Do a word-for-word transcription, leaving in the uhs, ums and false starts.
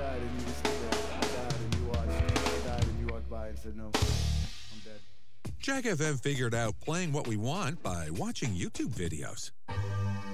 died and you just stood there. I died and you watched. I died and you walked by and said, no, I'm dead. Jack F M figured out playing what we want by watching YouTube videos.